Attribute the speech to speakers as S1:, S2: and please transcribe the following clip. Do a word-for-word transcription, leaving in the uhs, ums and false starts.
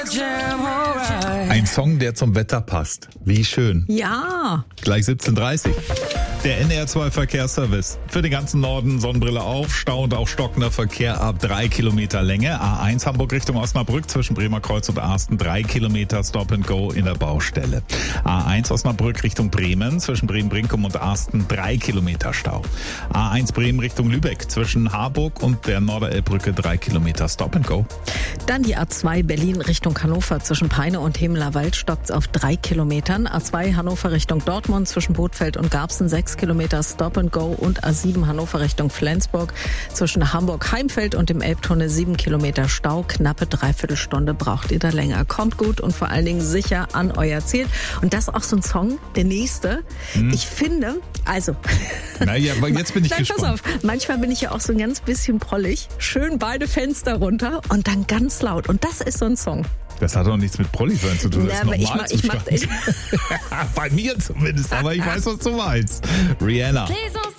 S1: Ein Song, der zum Wetter passt. Wie schön.
S2: Ja.
S1: Gleich siebzehn Uhr dreißig. Der N R zwei Verkehrsservice. Für den ganzen Norden Sonnenbrille auf, Stau und auch stockender Verkehr ab drei Kilometer Länge. A eins Hamburg Richtung Osnabrück zwischen Bremer Kreuz und Arsten drei Kilometer Stop and Go in der Baustelle. A eins Osnabrück Richtung Bremen zwischen Bremen-Brinkum und Arsten drei Kilometer Stau. A eins Bremen Richtung Lübeck zwischen Harburg und der Norderelbbrücke drei Kilometer Stop and Go.
S2: Dann die A zwei Berlin Richtung Hannover zwischen Peine und Hemelerwald stockt's auf drei Kilometern. A zwei Hannover Richtung Dortmund zwischen Bothfeld und Garbsen sechs Kilometer Stop and Go und A sieben Hannover Richtung Flensburg zwischen Hamburg-Heimfeld und dem Elbtunnel sieben Kilometer Stau. Knappe Dreiviertelstunde braucht ihr da länger. Kommt gut und vor allen Dingen sicher an euer Ziel. Und das ist auch so ein Song, der nächste. Hm. Ich finde, also...
S1: Naja, aber jetzt bin ich
S2: Nein,
S1: gespannt.
S2: Pass auf, manchmal bin ich ja auch so ein ganz bisschen prollig. Schön beide Fenster runter und dann ganz laut. Und das ist so ein Song.
S1: Das hat doch nichts mit Prolli-Sein zu tun. Das
S2: Ja,
S1: ist
S2: aber ich mach, ich mach, ich
S1: Bei mir zumindest, aber ich weiß, was du meinst. Rihanna.